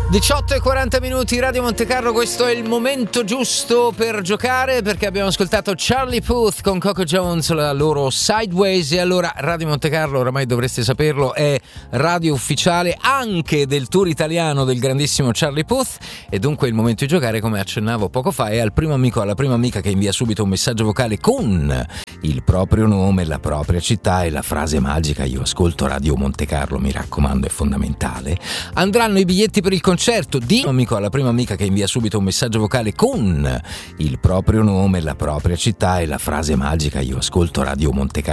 18:40, Radio Monte Carlo, questo è il momento giusto per giocare perché abbiamo ascoltato Charlie Puth con Coco Jones, la loro Sideways, e allora Radio Monte Carlo, oramai dovreste saperlo, è radio ufficiale anche del tour italiano del grandissimo Charlie Puth, e dunque il momento di giocare, come accennavo poco fa, è al primo amico, alla prima amica che invia subito un messaggio vocale con il proprio nome, la propria città e la frase magica "Io ascolto Radio Monte Carlo", mi raccomando, è fondamentale. Andranno i biglietti per il concerto di amico alla prima amica che invia subito un messaggio vocale con il proprio nome, la propria città e la frase magica "Io ascolto Radio Monte Carlo".